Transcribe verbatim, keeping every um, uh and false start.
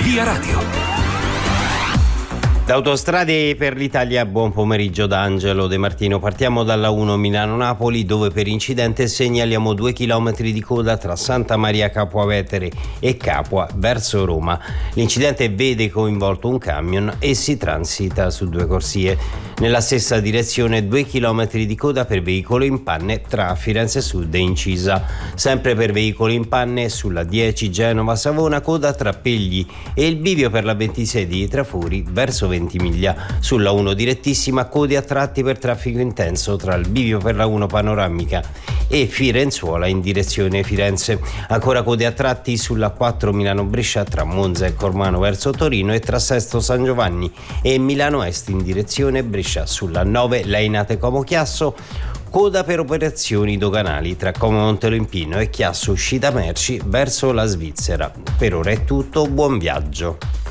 Via Radio. Da Autostrade per l'Italia, buon pomeriggio da Angelo De Martino. Partiamo dalla uno Milano-Napoli, dove per incidente segnaliamo due chilometri di coda tra Santa Maria Capua Vetere e Capua verso Roma. L'incidente vede coinvolto un camion e si transita su due corsie. Nella stessa direzione due chilometri di coda per veicolo in panne tra Firenze Sud e Incisa. Sempre per veicoli in panne sulla dieci Genova-Savona, coda tra Pegli e il bivio per la ventisei di Trafuri verso Ventimiglia. Sulla uno direttissima, code a tratti per traffico intenso tra il bivio per la uno Panoramica e Firenzuola in direzione Firenze. Ancora code a tratti sulla quattro Milano-Brescia tra Monza e Cormano verso Torino e tra Sesto San Giovanni e Milano Est in direzione Brescia. Sulla nove Lainate Como Chiasso, coda per operazioni doganali tra Como Montelempino e Chiasso uscita merci verso la Svizzera. Per ora è tutto, buon viaggio.